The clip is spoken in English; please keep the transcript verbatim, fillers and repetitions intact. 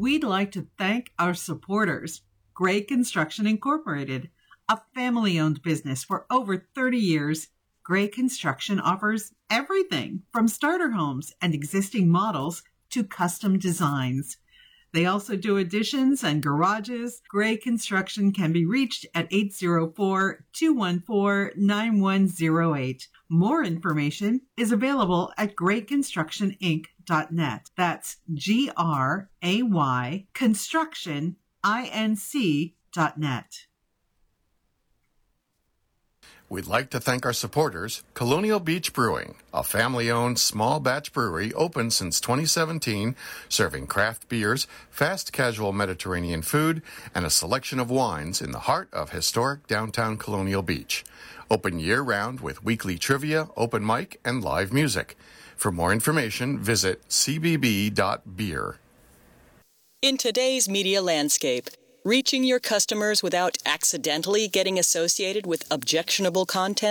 we'd like to thank our supporters, Gray Construction Incorporated, a family-owned business for over thirty years. Gray Construction offers everything from starter homes and existing models to custom designs. They also do additions and garages. Gray Construction can be reached at eight zero four, two one four, nine one zero eight. More information is available at gray construction inc dot net. That's G R A Y construction inc dot net. We'd like to thank our supporters, Colonial Beach Brewing, a family-owned small batch brewery open since twenty seventeen, serving craft beers, fast casual Mediterranean food, and a selection of wines in the heart of historic downtown Colonial Beach. Open year-round with weekly trivia, open mic, and live music. For more information, visit c b b dot beer. In today's media landscape, reaching your customers without accidentally getting associated with objectionable content